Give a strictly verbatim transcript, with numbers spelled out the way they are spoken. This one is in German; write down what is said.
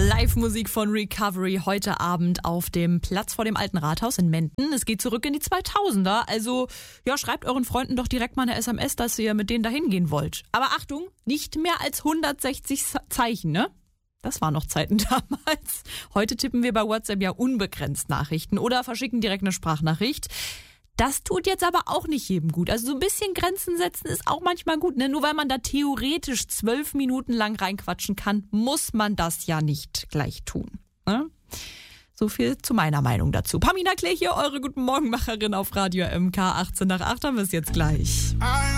Live-Musik von Recovery heute Abend auf dem Platz vor dem Alten Rathaus in Menden. Es geht zurück in die zweitausender. Also ja, schreibt euren Freunden doch direkt mal eine S M S, dass ihr mit denen dahin gehen wollt. Aber Achtung, nicht mehr als hundertsechzig Zeichen, ne? Das waren noch Zeiten damals. Heute tippen wir bei WhatsApp ja unbegrenzt Nachrichten oder verschicken direkt eine Sprachnachricht. Das tut jetzt aber auch nicht jedem gut. Also so ein bisschen Grenzen setzen ist auch manchmal gut, ne? Nur weil man da theoretisch zwölf Minuten lang reinquatschen kann, muss man das ja nicht gleich tun. Ne? So viel zu meiner Meinung dazu. Pamina Klee hier, eure Guten Morgenmacherin auf Radio M K. achtzehn nach acht haben wir es jetzt gleich.